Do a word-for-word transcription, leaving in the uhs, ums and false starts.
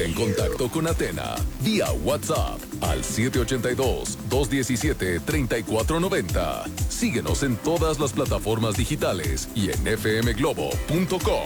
en contacto con Atena vía WhatsApp al siete ocho dos, dos uno siete, tres cuatro nueve cero. Síguenos en todas las plataformas digitales y en f m globo punto com.